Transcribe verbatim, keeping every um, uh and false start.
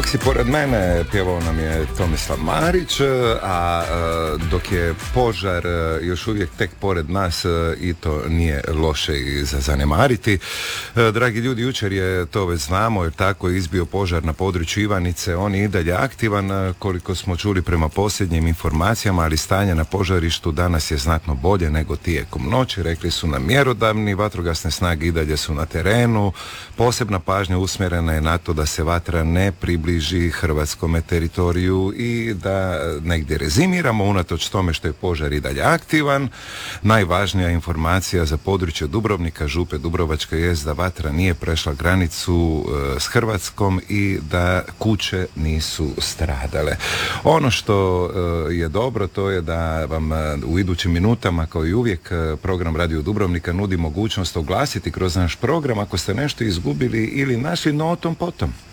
Dok si pored mene pjevao nam je Tomislav Marić, a dok je požar još uvijek tek pored nas i to nije loše i za zanemariti. Dragi ljudi, jučer je, to već znamo, jer tako je izbio požar na području Ivanice, on je i dalje aktivan, koliko smo čuli prema posljednjim informacijama, ali stanje na požarištu danas je znatno bolje nego tijekom noći, rekli su nam mjerodavni, vatrogasne snage i dalje su na terenu, posebna pažnja usmjerena je na to da se vatra ne približi hrvatskome teritoriju i da negdje rezimiramo, unatoč tome što je požar i dalje aktivan. Najvažnija informacija za područje Dubrovnika, Župe Dubrovačke jest da vatra nije prešla granicu e, s Hrvatskom i da kuće nisu stradale. Ono što e, je dobro, to je da vam e, u idućim minutama, kao i uvijek, e, program Radio Dubrovnika nudi mogućnost oglasiti kroz naš program ako ste nešto izgubili ili našli, no o tom potom.